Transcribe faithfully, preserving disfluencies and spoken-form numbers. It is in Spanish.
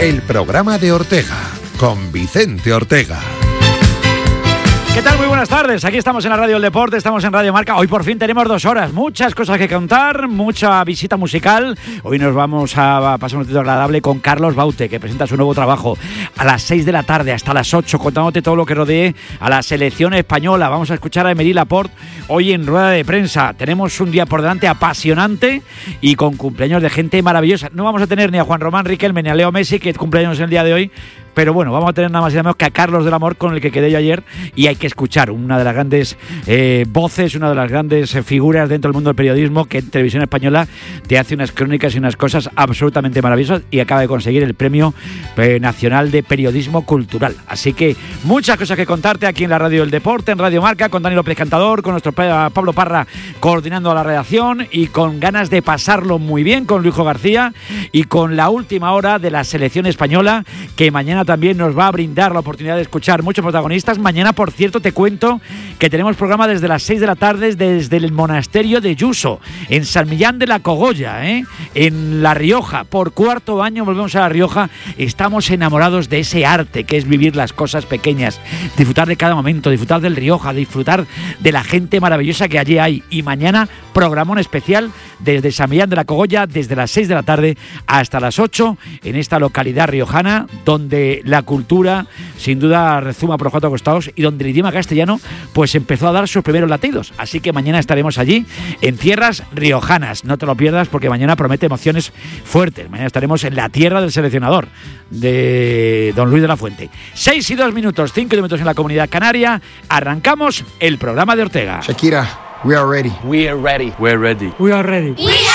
el programa de Ortega, con Vicente Ortega. ¿Qué tal? Muy buenas tardes. Aquí estamos en la Radio del Deporte, estamos en Radio Marca. Hoy por fin tenemos dos horas, muchas cosas que contar, mucha visita musical. Hoy nos vamos a pasar un ratito agradable con Carlos Baute, que presenta su nuevo trabajo a las seis de la tarde hasta las ocho, contándote todo lo que rodee a la selección española. Vamos a escuchar a Emery Laporte hoy en rueda de prensa. Tenemos un día por delante apasionante y con cumpleaños de gente maravillosa. No vamos a tener ni a Juan Román Riquelme ni a Leo Messi, que cumpleaños el día de hoy. Pero bueno, vamos a tener nada más y nada menos que a Carlos del Amor, con el que quedé yo ayer, y hay que escuchar una de las grandes eh, voces, una de las grandes eh, figuras dentro del mundo del periodismo, que en Televisión Española te hace unas crónicas y unas cosas absolutamente maravillosas y acaba de conseguir el Premio eh, Nacional de Periodismo Cultural. Así que muchas cosas que contarte aquí en la Radio del Deporte, en Radio Marca, con Dani López Cantador, con nuestro Pablo Parra coordinando la redacción y con ganas de pasarlo muy bien con Luijo García y con la última hora de la selección española, que mañana también nos va a brindar la oportunidad de escuchar muchos protagonistas. Mañana, por cierto, te cuento que tenemos programa desde las seis de la tarde desde el monasterio de Yuso, en San Millán de la Cogolla, ¿eh? en La Rioja. Por cuarto año volvemos a La Rioja. Estamos enamorados de ese arte que es vivir las cosas pequeñas, disfrutar de cada momento, disfrutar del Rioja, disfrutar de la gente maravillosa que allí hay. Y mañana, programón especial desde San Millán de la Cogolla, desde las seis de la tarde hasta las ocho, en esta localidad riojana, donde la cultura sin duda rezuma por los cuatro costados y donde el idioma castellano pues empezó a dar sus primeros latidos. Así que mañana estaremos allí en tierras riojanas. No te lo pierdas, porque mañana promete emociones fuertes. Mañana estaremos en la tierra del seleccionador, de don Luis de la Fuente. Seis y dos minutos, cinco minutos en la Comunidad Canaria. Arrancamos el programa de Ortega. Shakira, we are ready. We are ready. We're ready. We are ready. We are